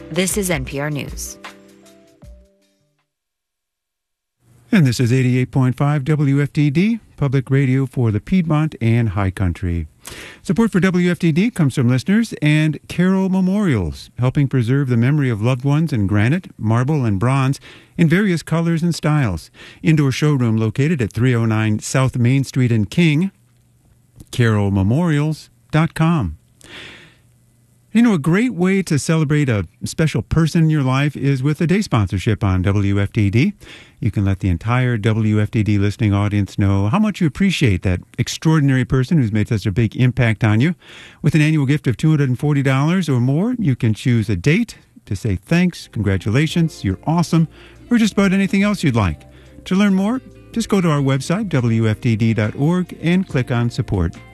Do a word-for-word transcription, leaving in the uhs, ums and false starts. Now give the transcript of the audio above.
This is N P R News. And this is eighty-eight point five W F D D, public radio for the Piedmont and High Country. Support for W F D D comes from listeners and Carroll Memorials, helping preserve the memory of loved ones in granite, marble, and bronze in various colors and styles. Indoor showroom located at three oh nine South Main Street in King, carroll memorials dot com. You know, a great way to celebrate a special person in your life is with a day sponsorship on W F D D. You can let the entire W F D D listening audience know how much you appreciate that extraordinary person who's made such a big impact on you. With an annual gift of two hundred forty dollars or more, you can choose a date to say thanks, congratulations, you're awesome, or just about anything else you'd like. To learn more, just go to our website, W F D D dot org, and click on support.